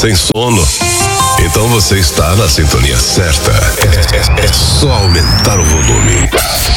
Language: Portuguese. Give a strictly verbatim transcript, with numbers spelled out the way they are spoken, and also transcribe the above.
sem sono? Então você está na sintonia certa. É, é, é só aumentar o volume.